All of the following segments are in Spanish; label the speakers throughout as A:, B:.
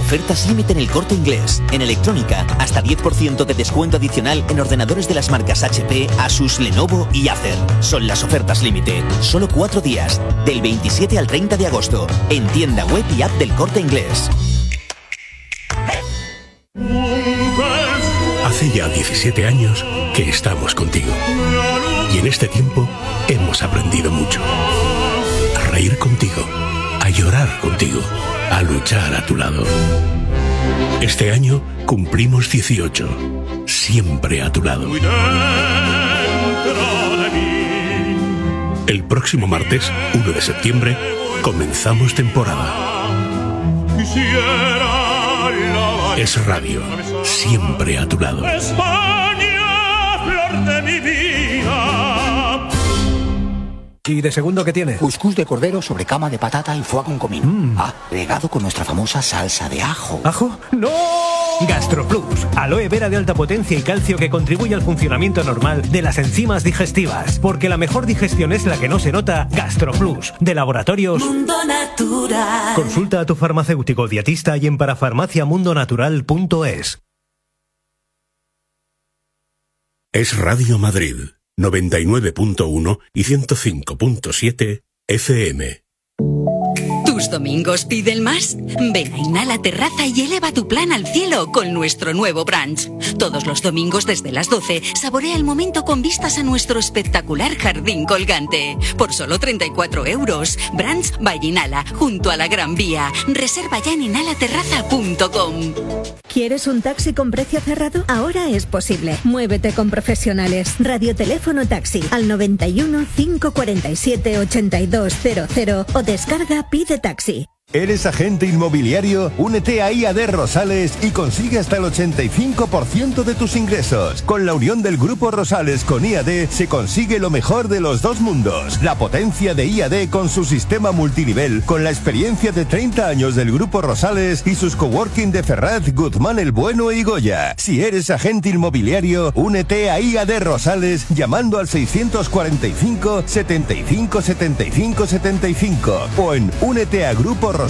A: Ofertas límite en El Corte Inglés. En electrónica, hasta 10% de descuento adicional en ordenadores de las marcas HP, Asus, Lenovo y Acer. Son las ofertas límite. Solo 4 días, del 27 al 30 de agosto. En tienda web y app del Corte Inglés.
B: Hace ya 17 años que estamos contigo. Y en este tiempo hemos aprendido mucho. A reír contigo, a llorar contigo, a luchar a tu lado. Este año cumplimos 18. Siempre a tu lado. El próximo martes, 1 de septiembre, comenzamos temporada. Es radio, siempre a tu lado.
C: España, flor de mi vida.
D: ¿Y de segundo qué tiene?
E: Cuscús de cordero sobre cama de patata y foie con comino. Regado con nuestra famosa salsa de ajo.
D: ¿Ajo? ¡No! GastroPlus, aloe vera de alta potencia y calcio que contribuye al funcionamiento normal de las enzimas digestivas. Porque la mejor digestión es la que no se nota. GastroPlus, de Laboratorios
F: Mundo Natural.
D: Consulta a tu farmacéutico dietista y en parafarmaciamundonatural.es.
B: Es Radio Madrid, 99.1 y 105.7 FM.
G: ¿Tus domingos piden más? Ven a Inhala Terraza y eleva tu plan al cielo con nuestro nuevo brunch. Todos los domingos desde las 12, saborea el momento con vistas a nuestro espectacular jardín colgante. Por solo 34 euros. Brunch by Inhala, junto a la Gran Vía. Reserva ya en inhalaterraza.com.
H: ¿Quieres un taxi con precio cerrado? Ahora es posible. Muévete con profesionales. Radioteléfono taxi al 91 547 8200 o descarga Pide Taxi.
I: ¿Eres agente inmobiliario? Únete a IAD Rosales y consigue hasta el 85% de tus ingresos. Con la unión del Grupo Rosales con IAD se consigue lo mejor de los dos mundos. La potencia de IAD con su sistema multinivel, con la experiencia de 30 años del Grupo Rosales y sus coworking de Ferraz, Guzmán el Bueno y Goya. Si eres agente inmobiliario, únete a IAD Rosales llamando al 645 75 75 75 o en úneteagruporosales.com.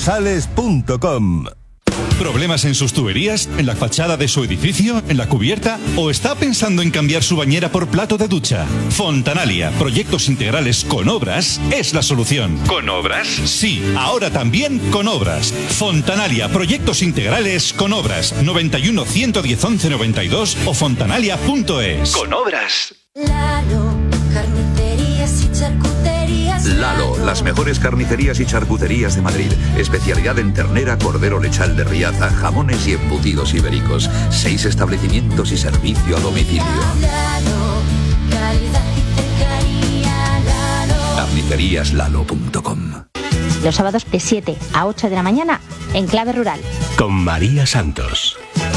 J: ¿Problemas en sus tuberías? ¿En la fachada de su edificio? ¿En la cubierta? ¿O está pensando en cambiar su bañera por plato de ducha? Fontanalia, proyectos integrales con obras, es la solución. ¿Con obras? Sí, ahora también con obras. Fontanalia, proyectos integrales con obras. 91 110 11 92 o fontanalia.es.
K: Con obras.
F: Lalo, carnicerías y charcuterías.
K: Lalo, las mejores carnicerías y charcuterías de Madrid. Especialidad en ternera, cordero lechal de Riaza, jamones y embutidos ibéricos. 6 establecimientos y servicio a domicilio.
F: Lalo, calidad y cercanía. Lalo.
K: Carniceríaslalo.com.
L: Los sábados de 7 a 8 de la mañana en Clave Rural.
B: Con María Santos.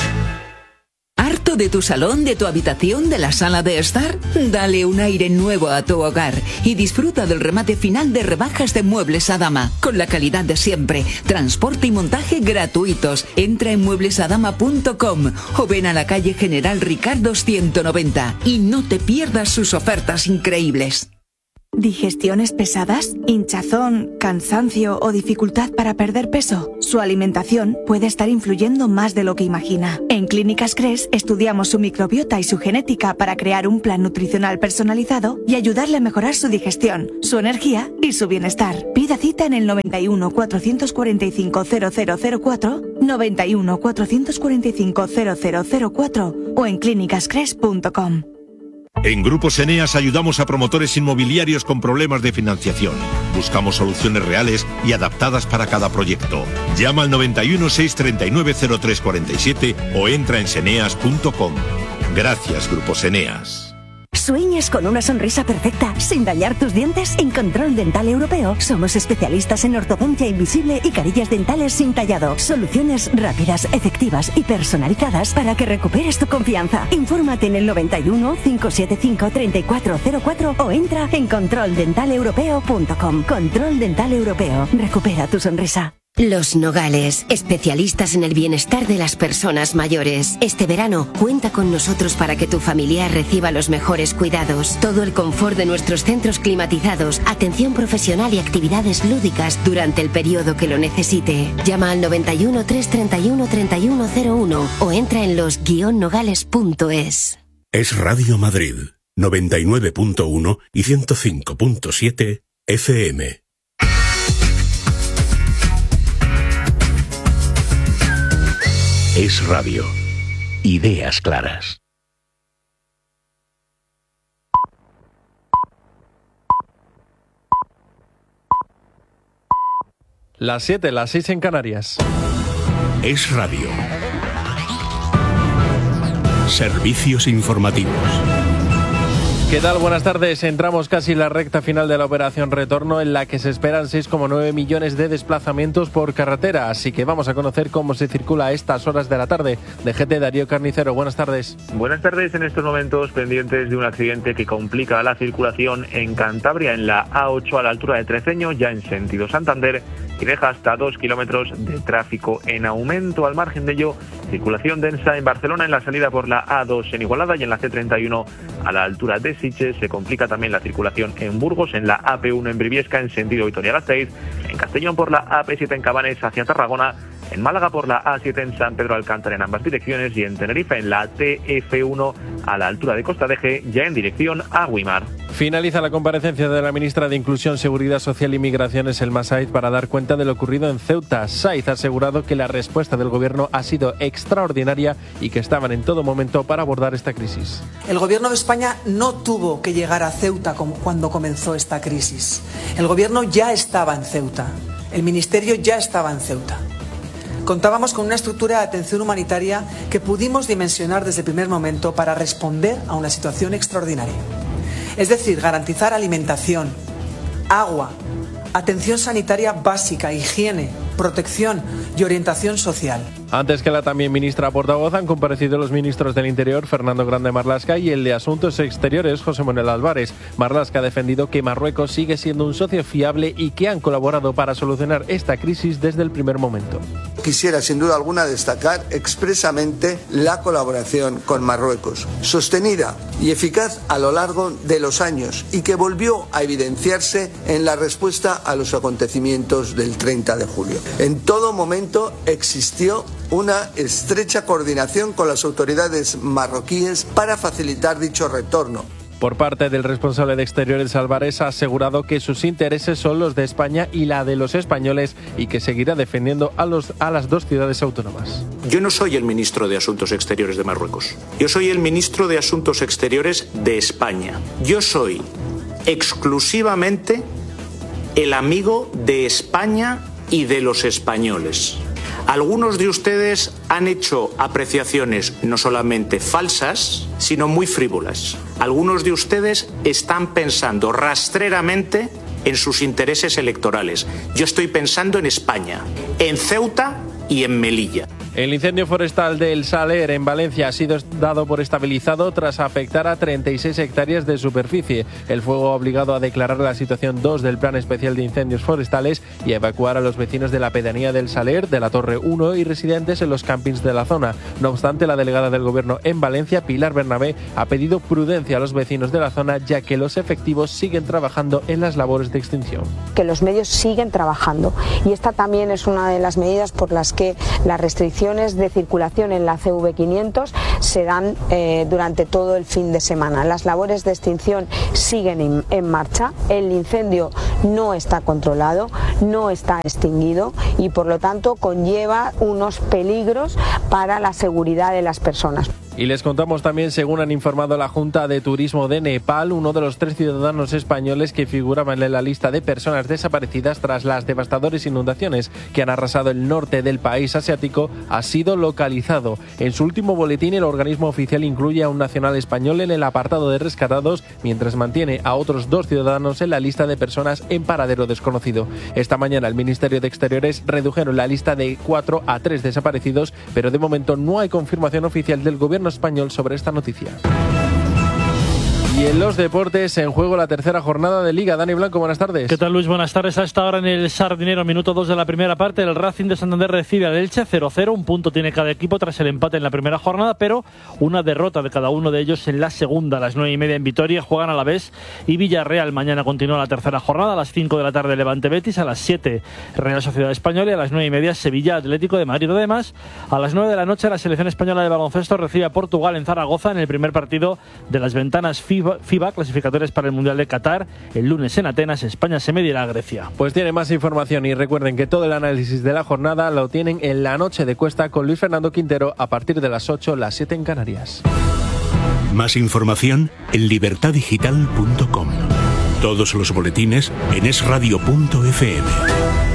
M: ¿Harto de tu salón, de tu habitación, de la sala de estar? Dale un aire nuevo a tu hogar y disfruta del remate final de rebajas de Muebles Adama, con la calidad de siempre, transporte y montaje gratuitos. Entra en mueblesadama.com o ven a la calle General Ricardo 190 y no te pierdas sus ofertas increíbles.
N: ¿Digestiones pesadas? ¿Hinchazón, cansancio o dificultad para perder peso? Su alimentación puede estar influyendo más de lo que imagina. En Clínicas Cres estudiamos su microbiota y su genética para crear un plan nutricional personalizado y ayudarle a mejorar su digestión, su energía y su bienestar. Pida cita en el 91 445 0004, 91 445 0004 o en clínicascres.com.
O: En Grupos Eneas ayudamos a promotores inmobiliarios con problemas de financiación. Buscamos soluciones reales y adaptadas para cada proyecto. Llama al 91 639 0347 o entra en seneas.com. Gracias, Grupos Eneas.
P: ¿Sueñas con una sonrisa perfecta sin dañar tus dientes? En Control Dental Europeo somos especialistas en ortodoncia invisible y carillas dentales sin tallado. Soluciones rápidas, efectivas y personalizadas para que recuperes tu confianza. Infórmate en el 91 575 3404 o entra en controldentaleuropeo.com. Control Dental Europeo. Recupera tu sonrisa.
Q: Los Nogales, especialistas en el bienestar de las personas mayores. Este verano, cuenta con nosotros para que tu familiar reciba los mejores cuidados. Todo el confort de nuestros centros climatizados, atención profesional y actividades lúdicas durante el periodo que lo necesite. Llama al 91 331 3101 o entra en los-nogales.es.
B: Es Radio Madrid, 99.1 y 105.7 FM. Es radio. Ideas claras.
R: Las 7, las 6 en Canarias.
B: Es radio. Servicios informativos.
R: ¿Qué tal? Buenas tardes. Entramos casi en la recta final de la operación Retorno, en la que se esperan 6,9 millones de desplazamientos por carretera. Así que vamos a conocer cómo se circula a estas horas de la tarde. DGT, Darío Carnicero, buenas tardes.
S: Buenas tardes. En estos momentos pendientes de un accidente que complica la circulación en Cantabria, en la A8 a la altura de Treceño, ya en sentido Santander, y deja hasta 2 kilómetros de tráfico en aumento. Al margen de ello, circulación densa en Barcelona en la salida por la A2 en Igualada y en la C31 a la altura de Sitges. Se complica también la circulación en Burgos, en la AP1 en Briviesca en sentido Vitoria-Gasteiz, en Castellón por la AP7 en Cabanes hacia Tarragona, en Málaga por la A7 en San Pedro Alcántara en ambas direcciones y en Tenerife en la TF1 a la altura de Costa Deje, ya en dirección a Güímar.
R: Finaliza la comparecencia de la ministra de Inclusión, Seguridad Social y Migraciones, Elma Saiz, para dar cuenta de lo ocurrido en Ceuta. Saiz ha asegurado que la respuesta del gobierno ha sido extraordinaria y que estaban en todo momento para abordar esta crisis.
T: El gobierno de España no tuvo que llegar a Ceuta cuando comenzó esta crisis. El gobierno ya estaba en Ceuta. El ministerio ya estaba en Ceuta. Contábamos con una estructura de atención humanitaria que pudimos dimensionar desde el primer momento para responder a una situación extraordinaria. Es decir, garantizar alimentación, agua, atención sanitaria básica, higiene, protección y orientación social.
R: Antes que la también ministra portavoz han comparecido los ministros del Interior, Fernando Grande Marlaska, y el de Asuntos Exteriores, José Manuel Álvarez. Marlaska ha defendido que Marruecos sigue siendo un socio fiable y que han colaborado para solucionar esta crisis desde el primer momento.
U: Quisiera sin duda alguna destacar expresamente la colaboración con Marruecos, sostenida y eficaz a lo largo de los años y que volvió a evidenciarse en la respuesta a los acontecimientos del 30 de julio. En todo momento existió una estrecha coordinación con las autoridades marroquíes para facilitar dicho retorno.
R: Por parte del responsable de Exteriores, Álvarez ha asegurado que sus intereses son los de España y la de los españoles y que seguirá defendiendo a las dos ciudades autónomas.
V: Yo no soy el ministro de Asuntos Exteriores de Marruecos. Yo soy el ministro de Asuntos Exteriores de España. Yo soy exclusivamente el amigo de España y de los españoles. Algunos de ustedes han hecho apreciaciones no solamente falsas, sino muy frívolas. Algunos de ustedes están pensando rastreramente en sus intereses electorales. Yo estoy pensando en España, en Ceuta y en Melilla.
R: El incendio forestal del Saler en Valencia ha sido dado por estabilizado tras afectar a 36 hectáreas de superficie. El fuego ha obligado a declarar la situación 2 del Plan Especial de Incendios Forestales y a evacuar a los vecinos de la pedanía del Saler, de la Torre 1 y residentes en los campings de la zona. No obstante, la delegada del Gobierno en Valencia, Pilar Bernabé, ha pedido prudencia a los vecinos de la zona, ya que los efectivos siguen trabajando en las labores de extinción.
W: Que los medios siguen trabajando y esta también es una de las medidas por las que las restricciones de circulación en la CV500 se dan durante todo el fin de semana. Las labores de extinción siguen en marcha, el incendio no está controlado, no está extinguido y por lo tanto conlleva unos peligros para la seguridad de las personas.
R: Y les contamos también, según han informado la Junta de Turismo de Nepal, uno de los 3 ciudadanos españoles que figuraban en la lista de personas desaparecidas tras las devastadoras inundaciones que han arrasado el norte del país asiático ha sido localizado. En su último boletín, el organismo oficial incluye a un nacional español en el apartado de rescatados, mientras mantiene a otros 2 ciudadanos en la lista de personas en paradero desconocido. Esta mañana el Ministerio de Exteriores redujeron la lista de 4 a 3 desaparecidos, pero de momento no hay confirmación oficial del gobierno español sobre esta noticia. Y en los deportes, en juego la tercera jornada de Liga. Dani Blanco, buenas tardes.
A: ¿Qué tal, Luis? Buenas tardes. A esta hora en el Sardinero, minuto 2 de la primera parte, el Racing de Santander recibe al Elche 0-0. Un punto tiene cada equipo tras el empate en la primera jornada, pero una derrota de cada uno de ellos en la segunda. A las 9:30 en Vitoria juegan Alavés y Villarreal. Mañana continúa la tercera jornada. A las 5 de la tarde Levante Betis, a las 7 Real Sociedad Española y a las 9:30 Sevilla Atlético de Madrid. Además, a las 9 de la noche la selección española de baloncesto recibe a Portugal en Zaragoza en el primer partido de las ventanas FIBA clasificatorias para el Mundial de Qatar. El lunes en Atenas, España se medirá a Grecia.
R: Pues tiene más información y recuerden que todo el análisis de la jornada lo tienen en La Noche de Cuesta con Luis Fernando Quintero a partir de las 8, las 7 en Canarias.
B: Más información en libertadigital.com. Todos los boletines en esradio.fm.